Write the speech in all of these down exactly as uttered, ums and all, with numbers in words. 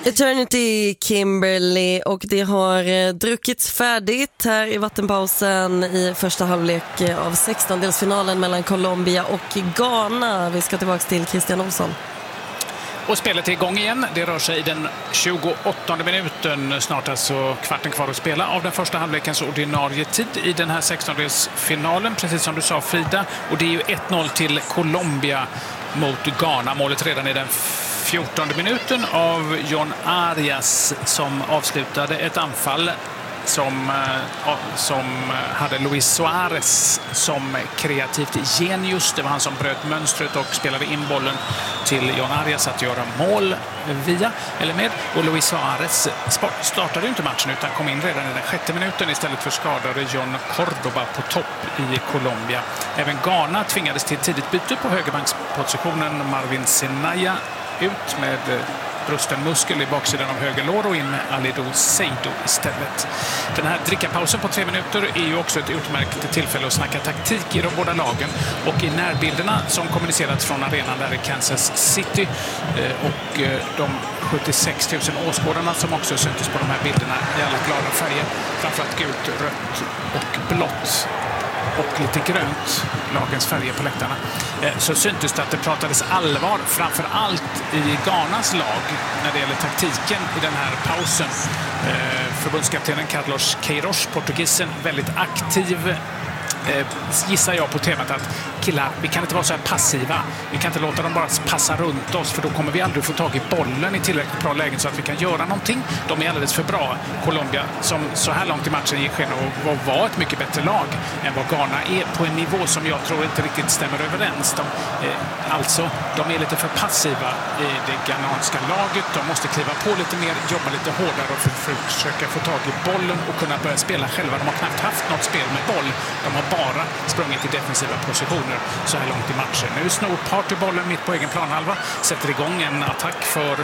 Eternity Kimberly, och det har eh, druckits färdigt här i vattenpausen i första halvlek eh, av sextondelsfinalen mellan Colombia och Ghana. Vi ska tillbaka till Christian Olsson. Och spelet är igång igen. Det rör sig i den tjugoåttonde minuten. Snart alltså kvarten kvar att spela av den första halvlekens ordinarie tid i den här sextondelsfinalen. Precis som du sa, Frida. Och det är ju ett noll till Colombia mot Ghana. Målet redan i den fjortonde minuten av John Arias som avslutade ett anfall som, som hade Luis Suarez som kreativt genius. Det var han som bröt mönstret och spelade in bollen till John Arias att göra mål via eller med. Och Luis Suarez startade inte matchen utan kom in redan i den sjätte minuten istället för skadade John Cordoba på topp i Colombia. Även Ghana tvingades till tidigt byte på högerbankspositionen. Marvin Senaya ut med brusten muskel i baksidan av höger lår och in med Alido Seido istället. Den här drickapausen på tre minuter är ju också ett utmärkt tillfälle att snacka taktik i de båda lagen. Och i närbilderna som kommunicerats från arenan där i Kansas City och de sjuttiosex tusen åskådarna som också syntes på de här bilderna i alla glada färger, framförallt gult, rött och blått och lite grönt, lagens färger på läktarna, så syntes det att det pratades allvar framför allt i Ghanas lag när det gäller taktiken i den här pausen. Förbundskaptenen Carlos Queiroz, portugisen, väldigt aktiv, gissar jag på temat att killar, vi kan inte vara så här passiva. Vi kan inte låta dem bara passa runt oss, för då kommer vi aldrig få tag i bollen i tillräckligt bra lägen så att vi kan göra någonting. De är alldeles för bra. Colombia, som så här långt i matchen gick sken och var ett mycket bättre lag än vad Ghana är, på en nivå som jag tror inte riktigt stämmer överens. De, eh, alltså, de är lite för passiva i det ghananska laget. De måste kliva på lite mer, jobba lite hårdare och för, för, försöka få tag i bollen och kunna börja spela själva. De har knappt haft något spel med boll. De har bara sprungit i defensiva positioner så här långt i matchen. Nu snor Partey bollen mitt på egen planhalva, sätter igång en attack för,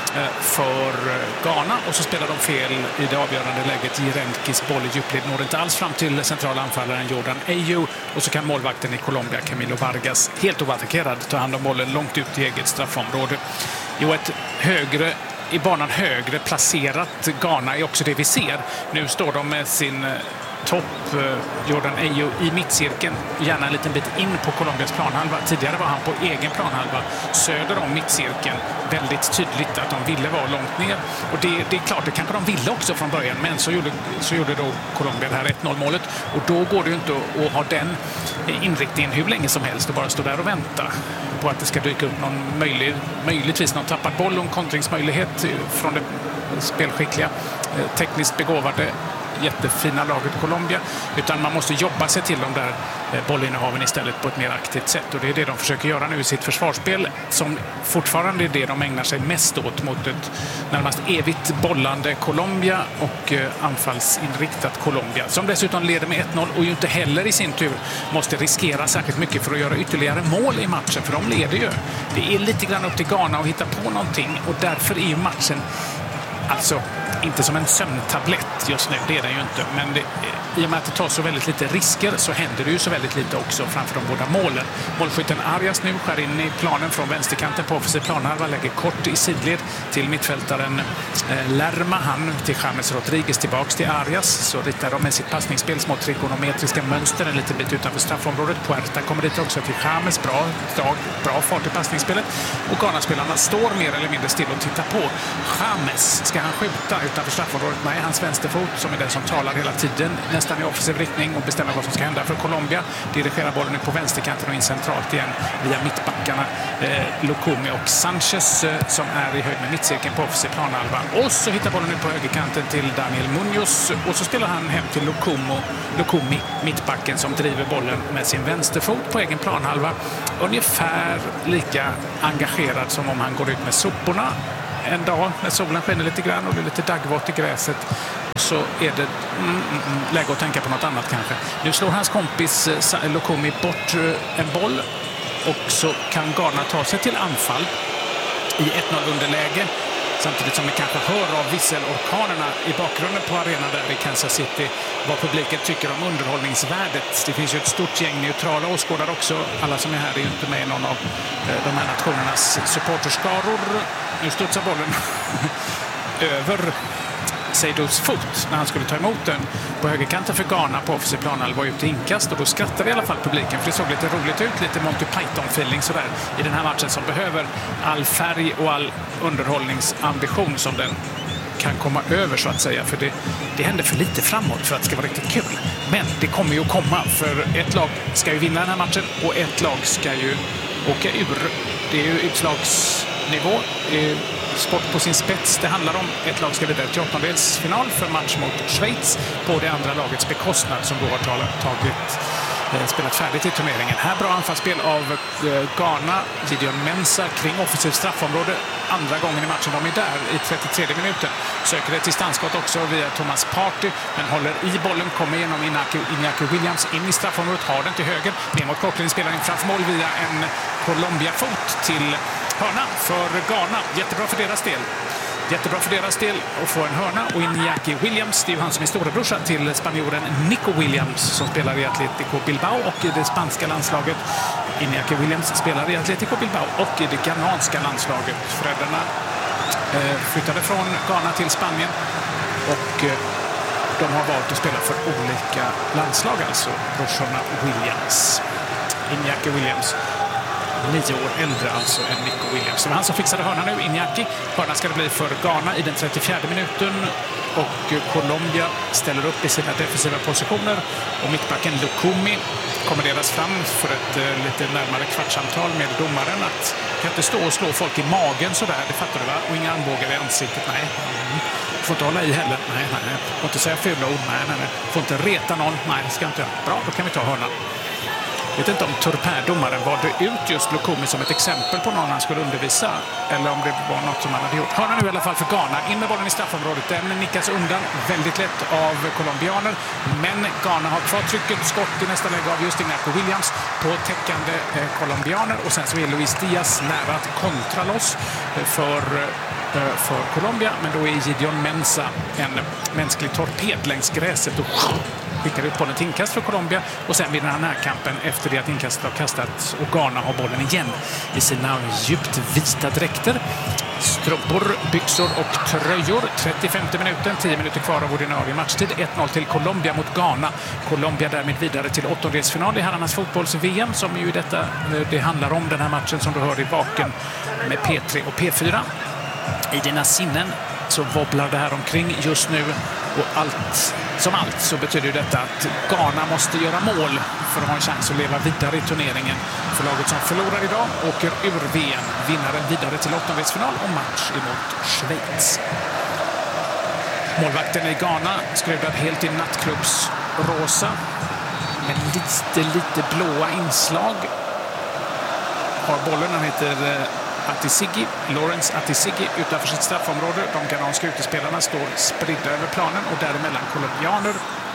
för Ghana och så spelar de fel i det avgörande läget. Jirenkis boll i djupled når inte alls fram till centrala anfallaren Jordan Ayew, och så kan målvakten i Colombia, Camilo Vargas, helt oattackerad, ta hand om bollen långt ut i eget straffområde. Jo, ett högre i banan högre placerat Ghana är också det vi ser. Nu står de med sin topp Jordan Ayew i mittcirkeln, gärna en liten bit in på Colombias planhalva. Tidigare var han på egen planhalva söder om mittcirkeln. Väldigt tydligt att de ville vara långt ner, och det, det är klart, det kanske de ville också från början, men så gjorde, så gjorde då Colombia det här ett noll målet, och då går det ju inte att, att ha den inriktningen hur länge som helst och bara stå där och vänta på att det ska dyka upp någon möjlig, möjligtvis någon tappad boll och en kontringsmöjlighet från det spelskickliga, tekniskt begåvade, jättefina laget Colombia, utan man måste jobba sig till de där bollinnehaven istället på ett mer aktivt sätt, och det är det de försöker göra nu i sitt försvarsspel, som fortfarande är det de ägnar sig mest åt mot ett närmast evigt bollande Colombia och anfallsinriktat Colombia, som dessutom leder med ett noll och ju inte heller i sin tur måste riskera särskilt mycket för att göra ytterligare mål i matchen, för de leder ju. Det är lite grann upp till Ghana att hitta på någonting, och därför är ju matchen alltså inte som en sömntablett just nu, det är den ju inte. Men det, i och med att det tar så väldigt lite risker så händer det ju så väldigt lite också framför de båda målen. Målskytten Arias nu skär in i planen från vänsterkanten på offensiv planhalva, lägger kort i sidled till mittfältaren eh, Lerma. Han till James Rodriguez tillbaks till Arias, så ritar de med sitt passningsspel små trigonometriska mönster en liten bit utanför straffområdet. Puerta kommer dit också till James, bra drag, bra fart i passningsspelet, och Ghana-spelarna står mer eller mindre still och tittar på. James, ska han skjuta utanför straffområdet? Nej, hans vänsterfot som är den som talar hela tiden, nästan i offensiv riktning, och bestämmer vad som ska hända för Colombia. Dirigerar bollen nu på vänsterkanten och in centralt igen via mittbackarna eh, Lukumi och Sanchez eh, som är i höjd med mittcirkeln på offensiv planhalva. Och så hittar bollen nu på högerkanten till Daniel Munoz, och så spelar han hem till Lukumo, Lukumi, mittbacken, som driver bollen med sin vänsterfot på egen planhalva. Ungefär lika engagerad som om han går ut med soporna en dag när solen skiner lite grann och det är lite daggvått i gräset, så är det mm, mm, läge att tänka på något annat kanske. Nu slår hans kompis eh, Lukumi bort eh, en boll, och så kan Ghana ta sig till anfall i ett noll underläge, samtidigt som vi kanske hör av visselorkanerna i bakgrunden på arenan där i Kansas City vad publiken tycker om underhållningsvärdet. Det finns ju ett stort gäng neutrala åskådare också. Alla som är här är ju inte med i någon av de här nationernas supporterskaror. Nu studsar bollen över Seydous fot när han skulle ta emot den på högerkanten för Ghana på offensiv planhalva var ute inkast, och då skrattade i alla fall publiken, för det såg lite roligt ut, lite Monty Python-feeling sådär i den här matchen som behöver all färg och all underhållningsambition som den kan komma över, så att säga, för det, det händer för lite framåt för att det ska vara riktigt kul. Men det kommer ju att komma, för ett lag ska ju vinna den här matchen och ett lag ska ju åka ur. Det är ju utslagsnivå, sport på sin spets. Det handlar om ett lag ska vidare till åttondelsfinal för match mot Schweiz på det andra lagets bekostnad, som då har tagit spelat färdigt i turneringen. Här bra anfallsspel av Ghana. Gideon Mensah kring offensivt straffområde. Andra gången i matchen, de är där i trettiotredje minuten. Söker ett distansskott också via Thomas Partey, men håller i bollen, kommer igenom Iñaki, Iñaki Williams in i straffområdet, har den till höger. Ner mot kortlinjen, spelar in framför mål via en Colombia-fot till hörna för Ghana. Jättebra för deras del. Jättebra för deras del att få en hörna, och Iñaki Williams, det är ju han som är storebrorsa till spanjoren Nico Williams som spelar i Atletico Bilbao och i det spanska landslaget. Iñaki Williams spelar i Atletico Bilbao och i det ghananska landslaget. Föräldrarna eh, flyttade från Ghana till Spanien, och eh, de har valt att spela för olika landslag, alltså brorsorna Williams. Iñaki Williams, nio år äldre alltså än Nico Williams. Det var han som fixade hörnan nu, Iñaki. Hörnan ska det bli för Ghana i den trettiofjärde minuten, och Colombia ställer upp i sina defensiva positioner, och mittbacken Lukumi kommenderas fram för ett eh, lite närmare kvartssamtal med domaren att kan inte stå och slå folk i magen sådär, det fattar du va? Och inga armbågar i ansiktet, nej. Mm. Får inte hålla i heller, nej, nej, nej. Får inte säga fula ord, nej, nej, nej. Får inte reta någon, nej, det ska inte göra. Bra, då kan vi ta hörnan. Jag vet inte om Turpin-domaren valde ut just Lukumi som ett exempel på någon han skulle undervisa, eller om det var något som han hade gjort. Hörna nu i alla fall för Ghana. In med bollen i straffområdet. Den nickas undan väldigt lätt av colombianer, men Ghana har kvar trycket. Skott i nästa läge av just Iñaki Williams på täckande eh, colombianer, och sen så är Luis Diaz nära att kontra loss eh, för eh, för Colombia, men då är Gideon Mensah en mänsklig torped längs gräset och skickar ut bollen till inkast för Colombia, och sen vinner han närkampen efter det att inkastet har kastats, och Ghana har bollen igen i sina djupt vita dräkter. Strumpor, byxor och tröjor. trettiofemte minuten, tio minuter kvar av ordinarie matchtid. ett noll till Colombia mot Ghana. Colombia därmed vidare till åttondelsfinal i herrarnas fotbolls-V M, som ju detta det handlar om, den här matchen som du hör i vaken med P tre och P fyra. I dina sinnen så wobblar det här omkring just nu, och allt som allt så betyder detta att Ghana måste göra mål för att ha en chans att leva vidare i turneringen. För laget som förlorar idag åker ur V M, vinnaren vidare till åttondelsfinal och match emot Schweiz. Målvakten i Ghana skruvad helt i nattklubbs rosa med lite, lite blåa inslag. Har bollen, han heter Atisigi, Lawrence Atisigi, utanför sitt straffområde. De ghananska utespelarna står spridda över planen, och däremellan colombianer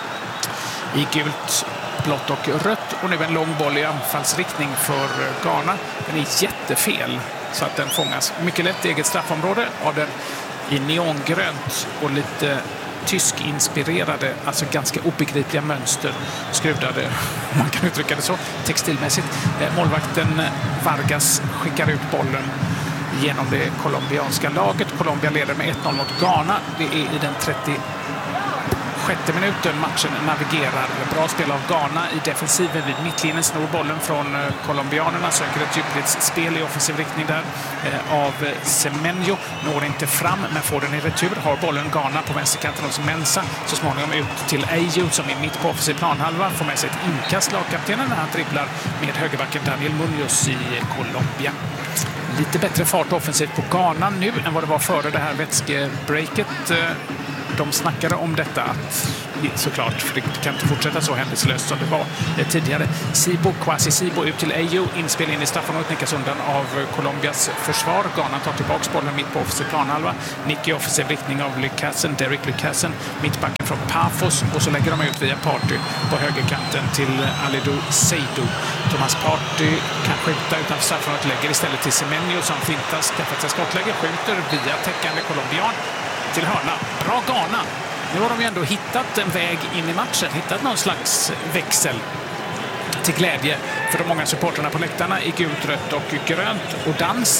i gult, blått och rött. Och nu en lång boll i anfallsriktning för Ghana. Den är jättefel, så att den fångas mycket lätt i eget straffområde av den i neongrönt och lite tysk-inspirerade, alltså ganska obegripliga mönster skruvade, man kan uttrycka det så, textilmässigt. Målvakten Vargas skickar ut bollen genom det colombianska laget. Colombia leder med ett noll mot Ghana. Det är i den trettiosjätte minuten matchen navigerar. Bra spel av Ghana i defensiven vid mittlinjen, snor bollen från colombianerna, söker ett djupledsspel i offensiv riktning där eh, av Semenyo. Når inte fram, men får den i retur. Har bollen Ghana på vänsterkanten hos Mensah. Så småningom ut till Ayew som är mitt på offensiv planhalva. Får med sig ett inkast, lagkaptenen, när han dribblar med högerbacken Daniel Munoz i Colombia. Lite bättre fart offensivt på Ghana nu än vad det var före det här vätskebreaket. De snackade om detta, att, såklart, för det kan inte fortsätta så händelselöst som det var tidigare. Sibo, Kwasi Sibo ut till Ayew, inspel in i straffområdet, nickas undan av Colombias försvar. Ghana tar tillbaka bollen mitt på offensiv planhalva. Nick i offensiv riktning av Lucassen, Derek Lucassen, mittbacken från Pafos, och så lägger de ut via Partey på högerkanten till Alidou Seydou. Thomas Partey kan skjuta utanför straffområdet, lägger istället till Semenyo som fintas, skaffat sig skottläge, skjuter via täckande colombian till hörna. Bra Ghana. Nu har de ju ändå hittat en väg in i matchen, hittat någon slags växel till glädje för de många supporterna på läktarna i gult, rött och grönt och dans.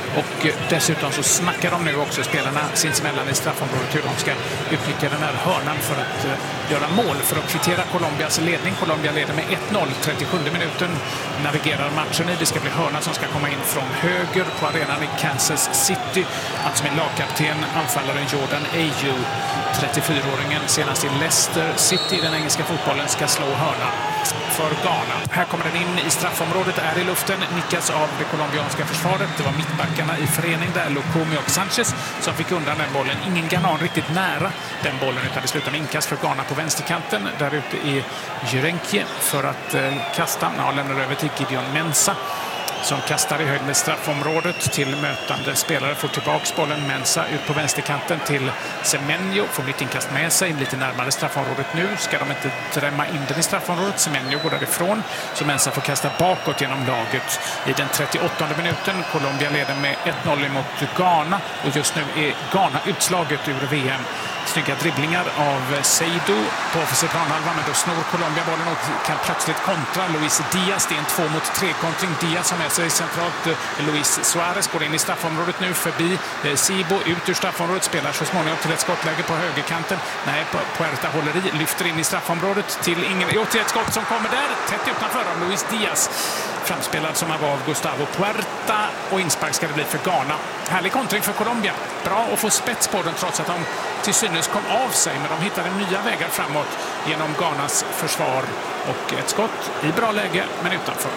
Och dessutom så snackar de nu också spelarna sinsemellan i straffområdet hur de ska utnyttja den här hörnan för att uh, göra mål för att kvittera Colombias ledning. Colombia leder med ett noll, trettiosjunde minuten navigerar matchen i. Det ska bli hörna som ska komma in från höger på arenan i Kansas City. Alltså med lagkapten, anfallaren Jordan Ayew, trettiofyraåringen senast i Leicester City, den engelska fotbollen, ska slå hörna för Ghana. Här kommer den in i straffområdet, är i luften, nickas av det colombianska försvaret. Det var mittbackarna i förening där, Lukumi och Sanchez, som fick undan den bollen. Ingen ghanan riktigt nära den bollen, utan det slutar med inkast för Ghana på vänsterkanten. Där ute i Jurenkie för att eh, kasta. Ja, lämnar över till Gideon Mensah, som kastar i höjd med straffområdet till mötande spelare. Får tillbaks bollen, Mensah ut på vänsterkanten till Semenyo. Får nytt inkast med sig, lite närmare straffområdet nu. Ska de inte drämma in den i straffområdet. Semenyo går därifrån, så Mensah får kasta bakåt genom laget i den trettioåttonde minuten. Colombia leder med ett noll mot Ghana, och just nu är Ghana utslaget ur V M. Snygga dribblingar av Seydou på offensiv planhalva, men då snor Colombia bollen och kan plötsligt kontra. Luis Diaz, det är en två mot tre kontring. Diaz har med sig centralt. Luis Suarez går in i straffområdet nu förbi Sibo, ut ur straffområdet, spelar så småningom till ett skottläge på högerkanten. Nej, Puerta håller i, lyfter in i straffområdet till ingen. Jo, till ett skott som kommer där, tätt utanför av Luis Diaz. Framspelad som var av Gustavo Puerta, och inspark ska det bli för Ghana. Härlig kontring för Colombia. Bra att få spets på den trots att de till synes kom av sig, men de hittade nya vägar framåt genom Ghanas försvar, och ett skott i bra läge men utanför.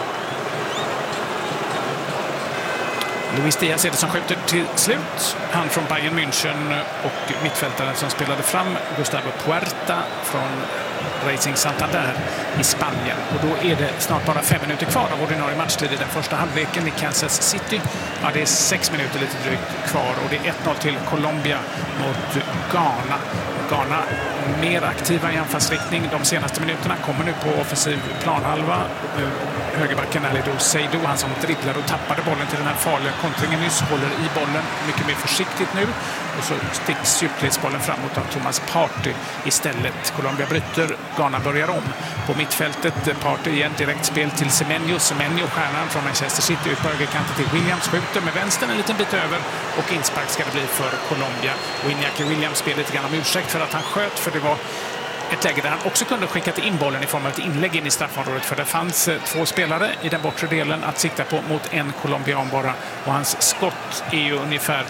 Luis Diaz är det som skjuter till slut. Han från Bayern München, och mittfältaren som spelade fram Gustavo Puerta från Racing Santander i Spanien. Och då är det snart bara fem minuter kvar av ordinarie matchtid i den första halvleken i Kansas City. Ja, det är sex minuter lite drygt kvar, och det är ett noll till Colombia mot Ghana. Ghana mer aktiva i anfallsriktning de senaste minuterna, kommer nu på offensiv planhalva. Högerbacken Aliou Seydou, han som dribblar och tappade bollen till den här farliga kontringen nyss, håller i bollen mycket mer försiktigt nu, och så sticks djupledsbollen framåt av Thomas Partey istället. Colombia bryter, Ghana börjar om. På mittfältet Partey igen, direkt spel till Semenyo. Semenyo, stjärnan från Manchester City, ut på högerkanten till Williams, skjuter med vänstern en liten bit över, och inspark ska det bli för Colombia. Och Iñaki Williams spelar lite grann om ursäkt för att han sköt, för det var ett läge där han också kunde skicka in bollen i form av ett inlägg in i straffområdet, för det fanns två spelare i den bortre delen att sikta på mot en colombian bara, och hans skott är ju ungefär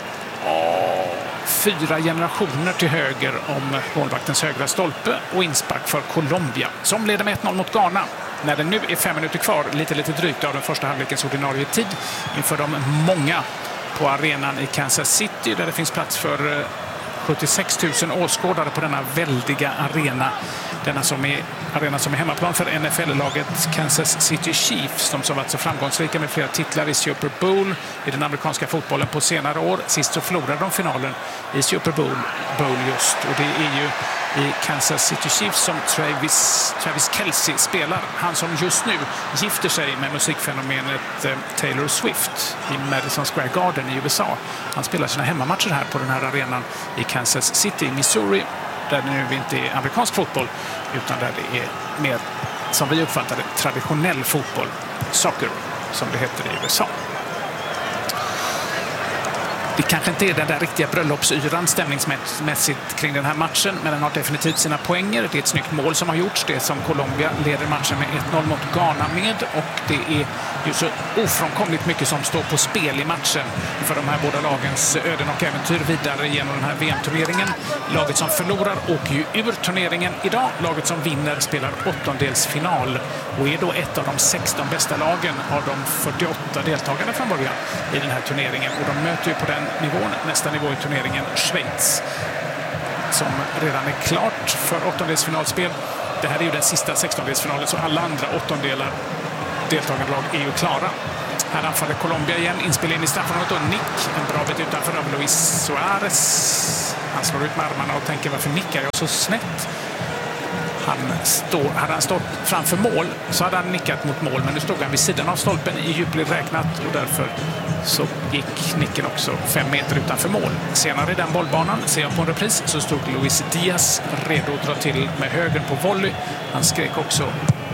åh, fyra generationer till höger om målvaktens högra stolpe, och inspark för Colombia som leder med ett noll mot Ghana när det nu är fem minuter kvar, lite lite drygt av den första halvlekens ordinarie tid, inför de många på arenan i Kansas City där det finns plats för sjuttiosex tusen åskådare på denna väldiga arena. Denna som är, arena som är hemmaplan för N F L-laget Kansas City Chiefs, de som varit så framgångsrika med flera titlar i Super Bowl i den amerikanska fotbollen på senare år. Sist så förlorade de finalen i Super Bowl, Bowl just, och det är ju i Kansas City Chiefs som Travis, Travis Kelce spelar. Han som just nu gifter sig med musikfenomenet eh, Taylor Swift i Madison Square Garden i U S A. Han spelar sina hemmamatcher här på den här arenan i Kansas City, Missouri, där det nu inte är amerikansk fotboll utan där det är mer, som vi uppfattar det, traditionell fotboll, soccer som det heter i U S A. Det kanske inte är den där riktiga bröllopsyran stämningsmässigt kring den här matchen, men den har definitivt sina poänger. Det är ett snyggt mål som har gjorts, det som Colombia leder matchen med ett noll mot Ghana med, och det är ju så ofrånkomligt mycket som står på spel i matchen för de här båda lagens öden och äventyr vidare genom den här V M-turneringen. Laget som förlorar åker ju ur turneringen idag. Laget som vinner spelar åttondelsfinal och är då ett av de sexton bästa lagen av de fyrtioåtta deltagarna från början i den här turneringen, och de möter ju på den nivån, nästa nivå i turneringen, Schweiz, som redan är klart för åttondelsfinalspel. Det här är ju den sista sextondelsfinalen, så alla andra åttondelar deltagande lag är ju klara. Här anfaller Colombia igen, inspel in i straffområdet, och nick en bra bit utanför av Luis Suarez. Han slår ut med armarna och tänker, varför nickar jag så snett? Han stod, hade han stått framför mål så hade han nickat mot mål, men nu stod han vid sidan av stolpen i djupled räknat, och därför så gick nicken också fem meter utanför mål. Senare i den bollbanan, ser jag på en repris, så stod Luis Diaz redo att dra till med högen på volley. Han skrek också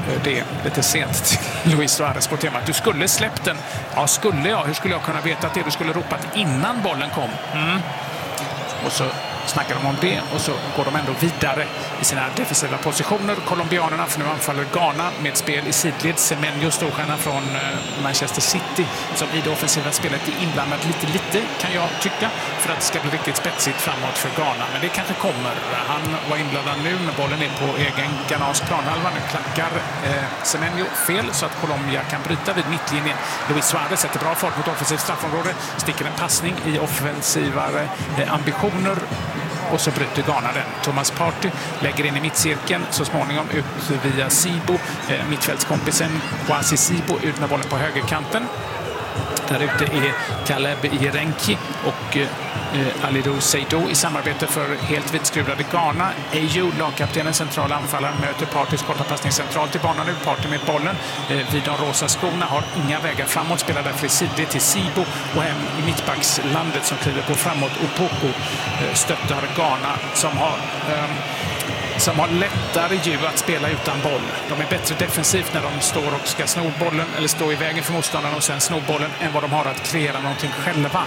det lite sent till Luis Suarez på temat. Du skulle släppt den. Ja, skulle jag. Hur skulle jag kunna veta att det du skulle ropat innan bollen kom? Mm. Och så snackar de om det och så går de ändå vidare i sina defensiva positioner. Colombianerna, för nu anfaller Ghana med spel i sidled. Semenyo, storstjärna från Manchester City, som i det offensiva spelet är inblandat lite, lite kan jag tycka, för att det ska bli riktigt spetsigt framåt för Ghana. Men det kanske kommer. Han var inblandad nu när bollen är på egen ghanansk planhalva. Nu klackar eh, Semenyo fel så att Colombia kan bryta vid mittlinjen. Luis Suarez sätter bra fart mot offensivt straffområde, sticker en passning i offensivare eh, ambitioner. Och så bryter Ghana den. Thomas Partey lägger in i mittcirkeln, så småningom ut via Sibo. Eh, mittfältskompisen Kwasi Sibo ut med bollen på högerkanten. Där ute är Caleb Irenki och eh, Alidou Seydou i samarbete för helt vitskruvade Ghana. Eju, lagkaptenen, central anfallare, möter Parteys korta passning centralt till banan. Nu Partey med bollen eh, vid de rosa skorna, har inga vägar framåt, spelar därför i sidled till Sibo och hem i mittbackslandet som kliver på framåt. Opoku eh, stöttar Ghana som har eh, som har lättare ju att spela utan boll. De är bättre defensivt när de står och ska sno bollen eller stå i vägen för motståndaren och sen sno bollen än vad de har att kreera någonting själva.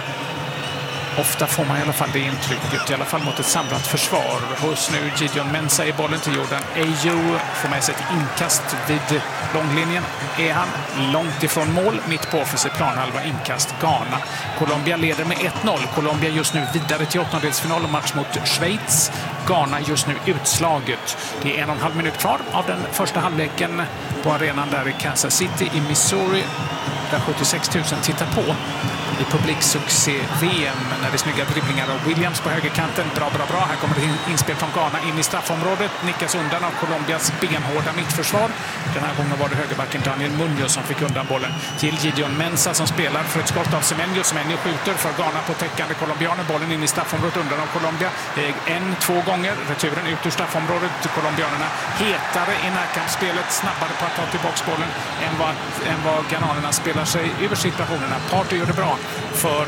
Ofta får man i alla fall det intrycket, i alla fall mot ett samlat försvar. Hos nu Gideon Mensah i bollen till Jordan Ayew, får med sig ett inkast vid långlinjen. Är han långt ifrån mål, mitt på offensiv planhalva, inkast Ghana. Colombia leder med ett noll. Colombia just nu vidare till åttondelsfinal och match mot Schweiz. Ghana just nu utslaget. Det är en och en halv minut kvar av den första halvleken på arenan där i Kansas City i Missouri, där sjuttiosex tusen tittar på. I publiksuccé-V M när det är snygga dribblingar av Williams på högerkanten. Bra, bra, bra. Här kommer det inspel från Ghana in i straffområdet. Nickas undan av Colombias benhårda mittförsvar. Den här gången var det högerbacken Daniel Munoz som fick undan bollen till Gideon Mensah som spelar för ett skott av Semenyo. Semenyo skjuter för Ghana på täckande colombianer. Bollen in i straffområdet undan av Colombia. En, två gånger. Returen ut ur straffområdet. Colombianerna hetare i närkampsspelet. Snabbare på att ta tillbaka bollen än vad, än vad ghananerna spelar sig över situationerna. Partey gör det bra för,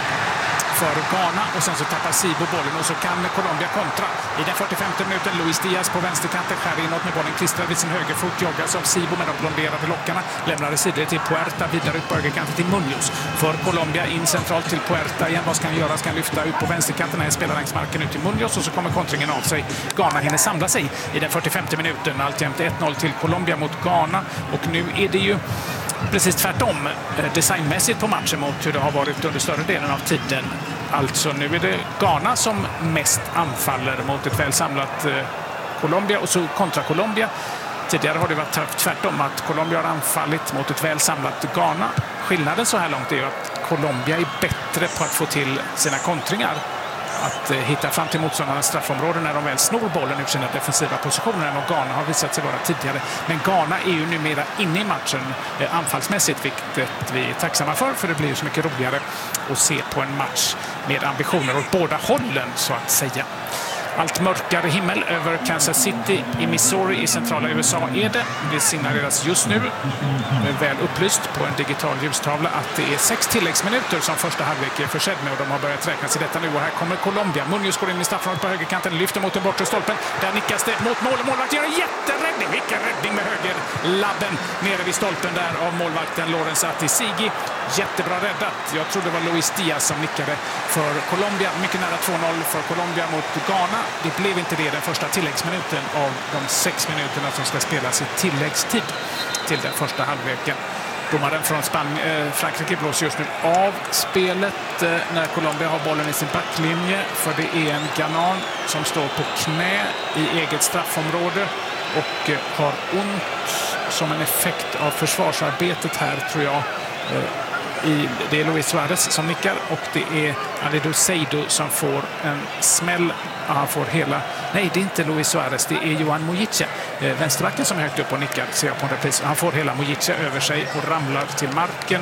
för Ghana och sen så tappar Sibo bollen och så kan Colombia kontra. I den fyrtiofemte minuten Luis Diaz på vänsterkanten skär inåt med bollen klistrad vid sin högerfot, joggas av Sibo med de blonderade lockarna, lämnar i sidled till Puerta, vidare ut på högerkanten till Munoz. För Colombia in centralt till Puerta igen. Vad ska han göra? Ska han lyfta ut på vänsterkanten? Här spelar längs marken ut till Munoz och så kommer kontringen av sig. Ghana hinner samla sig i den fyrtiofemte minuten. Alltjämt ett noll till Colombia mot Ghana och nu är det ju precis tvärtom designmässigt på matchen mot hur det har varit under större delen av tiden. Alltså nu är det Ghana som mest anfaller mot ett väl samlat Colombia och så kontra Colombia. Tidigare har det varit tvärtom, att Colombia har anfallit mot ett väl samlat Ghana. Skillnaden så här långt är att Colombia är bättre på att få till sina kontringar, att hitta fram till motståndarnas straffområden när de väl snor bollen ur sina defensiva positioner än vad Ghana har visat sig vara tidigare. Men Ghana är ju numera inne i matchen eh, anfallsmässigt, vilket vi är tacksamma för, för det blir så mycket roligare att se på en match med ambitioner åt båda hållen så att säga. Allt mörkare himmel över Kansas City i Missouri i centrala U S A är det. Det signaleras just nu, väl upplyst på en digital ljustavla, att det är sex tilläggsminuter som första halvlek är försedd med och de har börjat räknas i detta nu. Och här kommer Colombia. Munoz går in i straffområdet på högerkanten, lyfter mot den bortre stolpen. Där nickas det mot mål och målvakt gör en jätteräddning. Vilken räddning med högerlabben nere vid stolpen där av målvakten Lawrence Atisigi. Jättebra räddat. Jag tror det var Luis Diaz som nickade för Colombia. Mycket nära två noll för Colombia mot Ghana. Det blev inte det den första tilläggsminuten av de sex minuterna som ska spelas i tilläggstid till den första halvleken. Domaren från Span- äh, Frankrike blåser just nu av spelet äh, när Colombia har bollen i sin backlinje, för det är en ghanan som står på knä i eget straffområde och äh, har ont som en effekt av försvarsarbetet här, tror jag. Äh, I, det är Luis Suarez som nickar och det är Alidou Seydou som får en smäll. Han får hela... Nej, det är inte Luis Suarez, det är Johan Mojica. Eh, vänsterbacken som är högt upp och nickar, ser jag på en repris. Han får hela Mojica över sig och ramlar till marken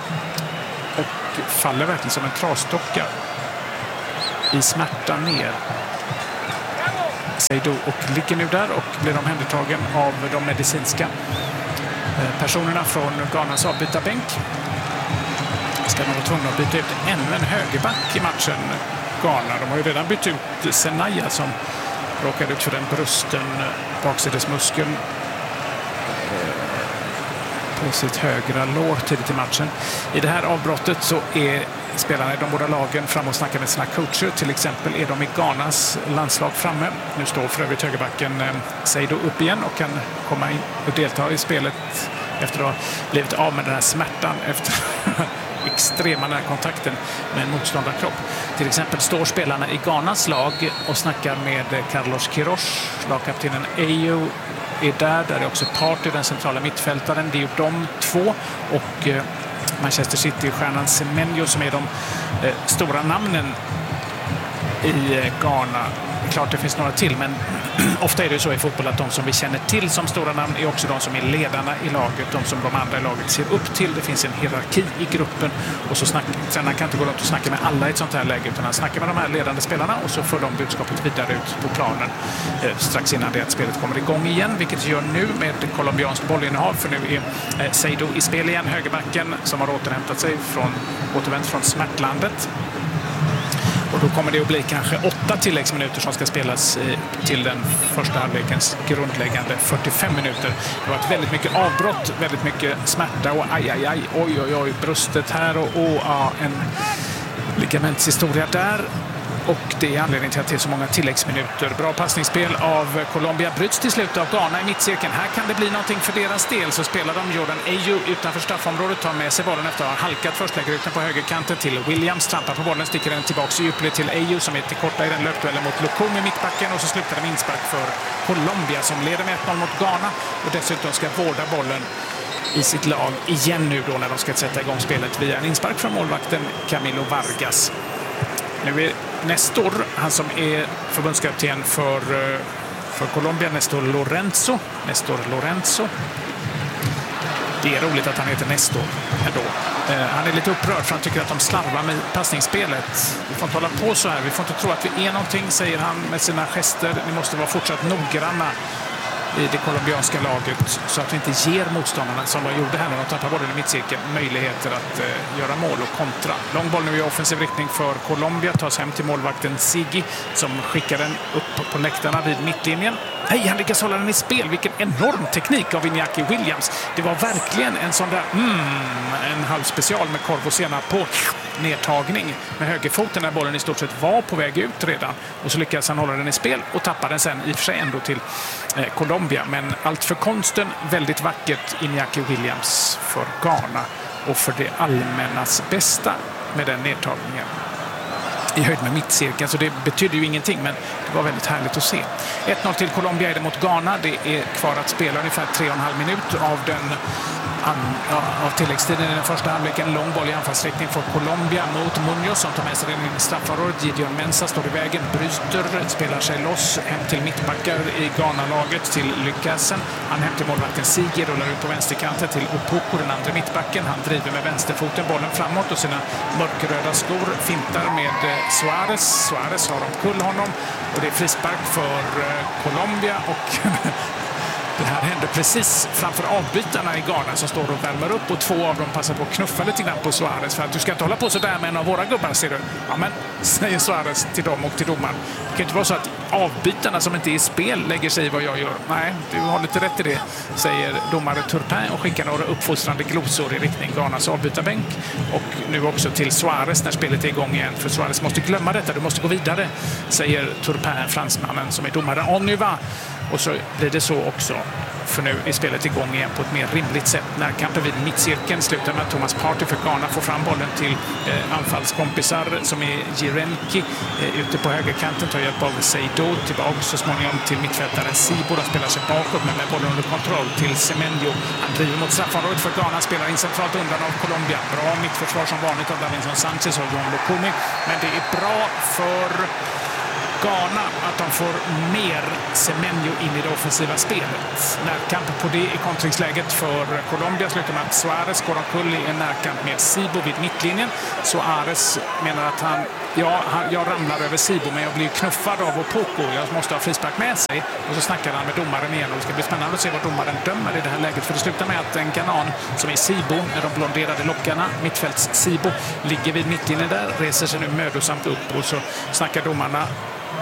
och faller verkligen som en trasdocka i smärta ner. Seydou och ligger nu där och blir omhändertagen av de medicinska eh, personerna från Ghanas avbytarbänk. Ska man vara tvungna att byta ut ännu en högerback i matchen, Ghana. De har ju redan bytt ut Senaya som råkade ut för den brusten baksidesmuskeln på sitt högra lår tidigt i matchen. I det här avbrottet så är spelarna i de båda lagen fram och snackar med sina coacher. Till exempel är de i Ghanas landslag framme. Nu står för övrigt högerbacken eh, Seido upp igen och kan komma in och delta i spelet efter att ha blivit av med den här smärtan efter extrema närkontakten med en motståndarkropp. Till exempel står spelarna i Ghanas lag och snackar med Carlos Queiroz. Lagkaptenen Ayew är där. Där är också Partey, den centrala mittfältaren. Det är ju de två och eh, Manchester City-stjärnan Semenyo som är de eh, stora namnen i eh, Ghana. Klart det finns några till, men ofta är det så i fotboll att de som vi känner till som stora namn är också de som är ledarna i laget, de som de andra i laget ser upp till. Det finns en hierarki i gruppen och så snackar, tränaren kan inte gå runt och snacka med alla i ett sånt här läge, utan han snackar med de här ledande spelarna och så får de budskapet vidare ut på planen eh, strax innan det att spelet kommer igång igen, vilket gör nu med colombianskt bollinnehav, för nu är eh, Seido i spel igen, högerbacken som har återhämtat sig från, återvänt från smärtlandet. Och då kommer det att bli kanske åtta tilläggsminuter som ska spelas till den första halvlekens grundläggande fyrtiofem minuter. Det var ett väldigt mycket avbrott, väldigt mycket smärta och aj, aj, aj, oj, oj, oj, bröstet här och oh, ja, en ligamentshistoria där. Och det är anledningen till att det är så många tilläggsminuter. Bra passningsspel av Colombia bryts till slut av Ghana i mittcirkeln. Här kan det bli någonting för deras del. Så spelar de Jordan Ayew utanför straffområdet, tar med sig bollen efter att ha halkat först, lägger ut den på högerkanten till Williams, trampar på bollen, sticker den tillbaka i djupled till Ayew som är till korta i den löpduellen mot Lukumi i mittbacken, och så slutar det med inspark för Colombia som leder med ett noll mot Ghana och dessutom ska vårda bollen i sitt lag igen nu då när de ska sätta igång spelet via en inspark från målvakten Camilo Vargas. Nu är Nestor, han som är förbundskapten för, för Colombia, Nestor Lorenzo. Nestor Lorenzo. Det är roligt att han heter Nestor ändå. Eh, han är lite upprörd för han tycker att de slarvar med passningsspelet. Vi får inte hålla på så här. Vi får inte tro att vi är någonting, säger han med sina gester. Ni måste vara fortsatt noggranna i det colombianska laget så att vi inte ger motståndarna, som de gjorde här när de tappade bollen i mittcirkeln, möjligheter att eh, göra mål och kontra. Lång boll nu i offensiv riktning för Colombia, tas hem till målvakten Sigi som skickar den upp på läktarna vid mittlinjen. Nej, han lyckas hålla den i spel. Vilken enorm teknik av Iñaki Williams. Det var verkligen en sån där mm, en halv special med korv och sena på nedtagning med högerfoten när bollen i stort sett var på väg ut redan. Och så lyckas han hålla den i spel och tappar den sen i och för sig ändå till eh, Colombia. Men allt för konsten, väldigt vackert Iñaki Williams för Ghana och för det allmännas bästa med den nedtagningen i höjd med mittcirkeln, så det betyder ju ingenting, men det var väldigt härligt att se. ett noll till Colombia är det mot Ghana. Det är kvar att spela ungefär tre och en halv minut av den an, av tilläggstiden i den första halvleken. Lång boll i anfallsriktning för Colombia mot Munoz som tar med sig den in i straffområdet. Gideon Mensah står i vägen, bryter, spelar sig loss hem till mittbackar i Ghana-laget till Lyckasen. Han hem till målvakten Sige, rullar ut på vänsterkanten till Opoku, den andra mittbacken. Han driver med vänsterfoten bollen framåt och sina mörkröda skor fintar med Suarez. Suarez har omkull honom och det är frispark för Colombia och det här händer precis framför avbytarna i Ghana som står och värmer upp och två av dem passar på att knuffa lite grann på Suarez för att du ska inte hålla på så där med en av våra gubbar, ser du. Ja, men säger Suarez till dem och till domaren. Det kan inte vara så att avbytarna som inte är i spel lägger sig i vad jag gör. Nej, du har lite rätt i det, säger domare Turpin och skickar några uppfostrande glosor i riktning Ghanas avbytarbänk och nu också till Suarez när spelet är igång igen. För Suarez måste glömma detta, du måste gå vidare, säger Turpin, fransmannen som är domare. On y va. Och så blir det så också, för nu är spelet igång igen på ett mer rimligt sätt. När kampen vid mittcirkeln slutar med att Thomas Partey för Ghana får fram bollen till eh, anfallskompisar som är Girenki eh, ute på högerkanten, tar hjälp av Seido, tillbaka så småningom till mittfältaren Sibo. De spelar sig bakåt men med bollen under kontroll till Semenyo. Han driver mot straffområdet för Ghana, spelar in centralt undan av Colombia. Bra mittförsvar som vanligt av Davinson Sanchez och John Lukumi, men det är bra för Ghana att de får mer Semenyo in i det offensiva spelet. Närkamp på det i kontringsläget för Colombia slutar med att Suarez går omkull i en närkamp med Sibo vid mittlinjen. Suarez menar att han, ja, han, jag ramlar över Sibo men jag blir knuffad av Opoku. Jag måste ha frispark med sig. Och så snackar han med domaren igen och det ska bli spännande att se vad domaren dömer i det här läget. För det slutar med att en Ghanan som är Sibo med de blonderade lockarna, mittfälts Sibo, ligger vid mittlinjen där, reser sig nu mödosamt upp och så snackar domarna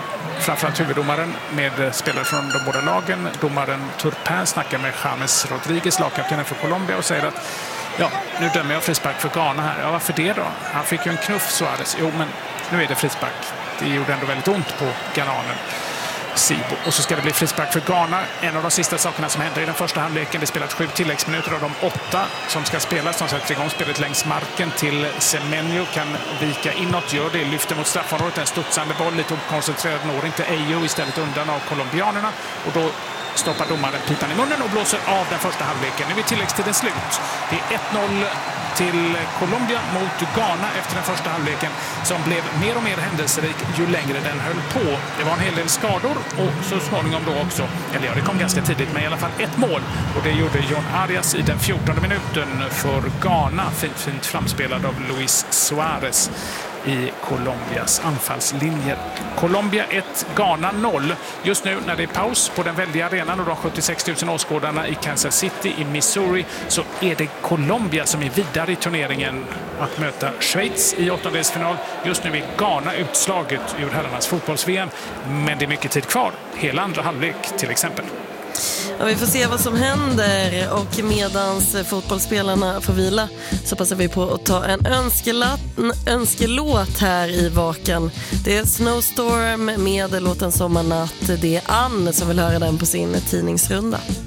framförallt huvuddomaren med spelare från de båda lagen. Domaren Turpin snackar med James Rodriguez, lagkaptenen för Colombia, och säger att ja, nu dömer jag frispark för Ghana här. Ja, varför det då? Han fick ju en knuff, Suarez. Jo, men nu är det frispark. Det gjorde ändå väldigt ont på ghananen Sibo. Och så ska det bli frispark för Ghana. En av de sista sakerna som händer i den första halvleken. Det spelas sju tilläggsminuter av de åtta som ska spelas. De sätter igång spelet längs marken till Semenyo. Kan vika inåt, gör det. Lyfter mot straffområdet. En studsande boll, lite okoncentrerad, når inte Ayo, istället undan av colombianerna. Och då stoppar domaren pipan i munnen och blåser av den första halvleken. Nu är tilläggstiden slut. Det är ett noll till Colombia mot Ghana efter den första halvleken, som blev mer och mer händelserik ju längre den höll på. Det var en hel del skador och så småningom då också, eller ja, det kom ganska tidigt, men i alla fall ett mål. Och det gjorde John Arias i den fjortonde minuten för Ghana. Fint, fint framspelad av Luis Suarez i Colombias anfallslinjer. Colombia ett, Ghana noll. Just nu när det är paus på den väldiga arenan och de sjuttiosex tusen åskådarna i Kansas City i Missouri, så är det Colombia som är vidare i turneringen att möta Schweiz i åttondelsfinal. Just nu är Ghana utslaget ur herrarnas fotbolls-V M, men det är mycket tid kvar. Hela andra halvlek till exempel. Ja, vi får se vad som händer, och medans fotbollsspelarna får vila så passar vi på att ta en önskelåt, en önskelåt här i Vakan. Det är Snowstorm med låten Sommarnatt. Det är Ann som vill höra den på sin tidningsrunda.